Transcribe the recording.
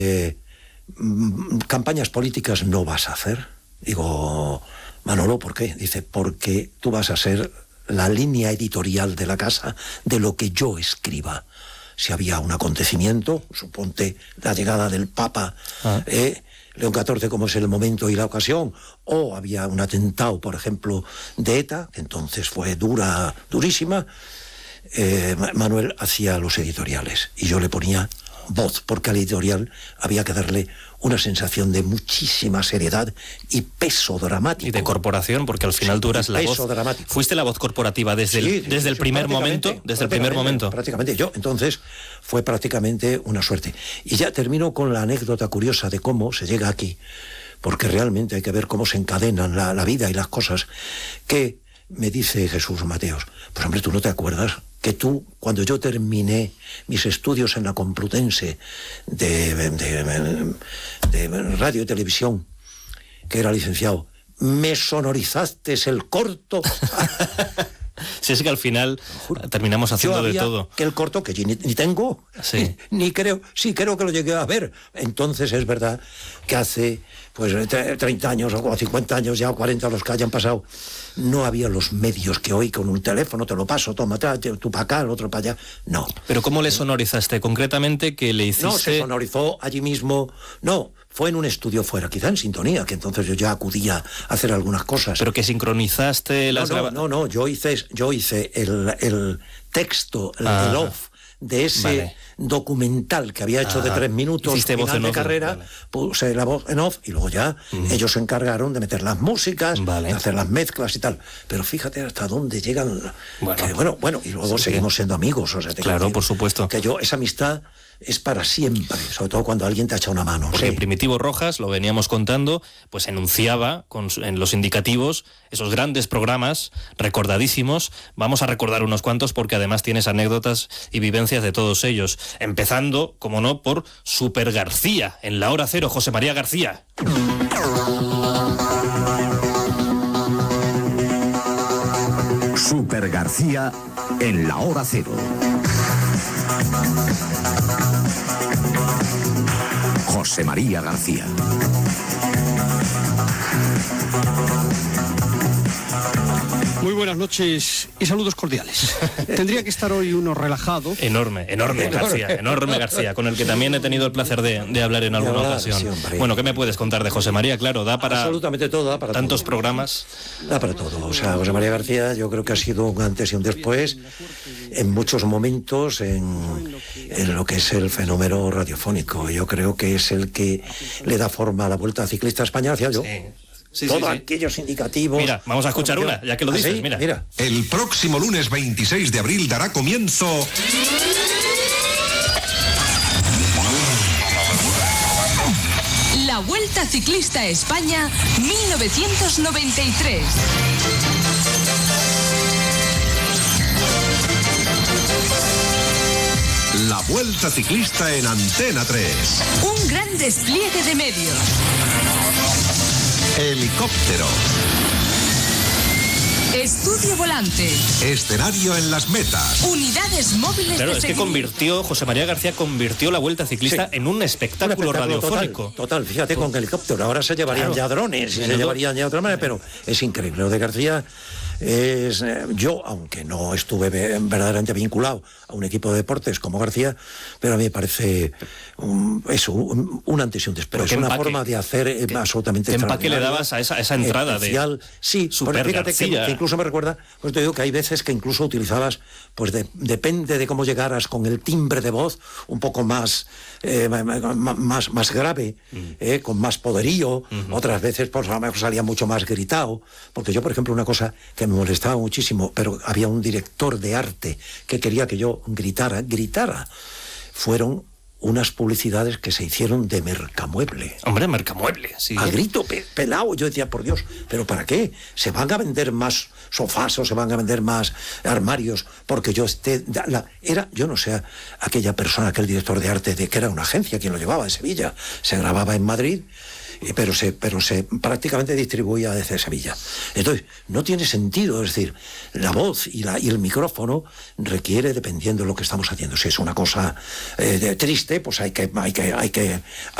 campañas políticas no vas a hacer. Digo, Manolo, ¿por qué? Dice, porque tú vas a ser la línea editorial de la casa de lo que yo escriba. Si había un acontecimiento, suponte la llegada del Papa, León XIV, como es el momento y la ocasión, o había un atentado, por ejemplo, de ETA, que entonces fue durísima, Manuel hacía los editoriales y yo le ponía voz, porque al editorial había que darle una sensación de muchísima seriedad y peso dramático. Y de corporación, porque al final tú eras la voz. Dramático. ¿Fuiste la voz corporativa desde el primer momento? Desde el primer momento. Prácticamente yo. Entonces fue prácticamente una suerte. Y ya termino con la anécdota curiosa de cómo se llega aquí, porque realmente hay que ver cómo se encadenan la vida y las cosas. Que me dice Jesús Mateos, pues hombre, ¿tú no te acuerdas que tú, cuando yo terminé mis estudios en la Complutense de radio y televisión, que era licenciado, me sonorizaste el corto? Si es que al final terminamos haciendo de todo. Que el corto, que ni tengo, sí. ni creo, sí creo que lo llegué a ver. Entonces es verdad que hace pues 30 años o 50 años ya, o 40 los que hayan pasado, no había los medios que hoy con un teléfono te lo paso, toma, tú para acá, el otro para allá. No. ¿Pero cómo le sonorizaste concretamente? ¿Que le hiciste? No, se sonorizó allí mismo. No, fue en un estudio fuera, quizá en Sintonía, que entonces yo ya acudía a hacer algunas cosas. ¿Pero que sincronizaste las grabaciones? No, yo hice el texto, el off de ese documental que había hecho de 3 minutos, hiciste final voz en de off, puse la voz en off y luego ya ellos se encargaron de meter las músicas, de hacer las mezclas y tal. Pero fíjate hasta dónde llegan. Bueno, y luego seguimos siendo amigos. O sea, claro, por supuesto. Que esa amistad es para siempre, sobre todo cuando alguien te echa una mano. Porque Primitivo Rojas, lo veníamos contando, pues enunciaba en los indicativos esos grandes programas recordadísimos. Vamos a recordar unos cuantos porque además tienes anécdotas y vivencias de todos ellos. Empezando, como no, por Super García, en la hora cero, José María García. Super García, en la hora cero. José María García. Muy buenas noches y saludos cordiales. Tendría que estar hoy uno relajado. Enorme García, con el que también he tenido el placer de hablar en alguna ocasión. Sí, bueno, ¿qué me puedes contar de José María? Claro, da para absolutamente todo, da para tantos programas. Da para todo. O sea, José María García yo creo que ha sido un antes y un después en muchos momentos en lo que es el fenómeno radiofónico. Yo creo que es el que le da forma a la Vuelta Ciclista a España, decía yo. Sí, aquellos indicativos. Mira, vamos a escuchar una, ya que lo dices. Mira. El próximo lunes 26 de abril dará comienzo la Vuelta Ciclista a España 1993. La Vuelta Ciclista en Antena 3. Un gran despliegue de medios. Helicóptero. Estudio volante. Escenario en las metas. Unidades móviles. Claro, es que José María García convirtió la Vuelta Ciclista en un espectáculo radiofónico. Total, fíjate con helicóptero. Ahora se llevarían ya drones y se llevarían ya de otra manera, pero es increíble. Lo de García es... yo, aunque no estuve verdaderamente vinculado a un equipo de deportes como García, pero a mí me parece un antes y un después. Es una forma de hacer absolutamente extraordinaria. ¿Qué empaque le dabas a esa entrada especial? Sí, Super fíjate que incluso me recuerda, pues te digo que hay veces que incluso utilizabas, pues depende de cómo llegaras con el timbre de voz, un poco más grave, con más poderío. Otras veces pues a lo mejor salía mucho más gritado, porque yo, por ejemplo, una cosa que me molestaba muchísimo, pero había un director de arte que quería que yo gritara, fueron unas publicidades que se hicieron de Mercamueble. Hombre, Mercamueble, sí. A grito pelado. Yo decía, por Dios, ¿pero para qué? ¿Se van a vender más sofás o se van a vender más armarios? Porque yo yo no sé, aquella persona, aquel director de arte, que era una agencia quien lo llevaba de Sevilla, se grababa en Madrid pero se prácticamente distribuía desde Sevilla. Entonces, no tiene sentido, es decir, la voz y el micrófono requiere, dependiendo de lo que estamos haciendo. Si es una cosa triste, pues hay que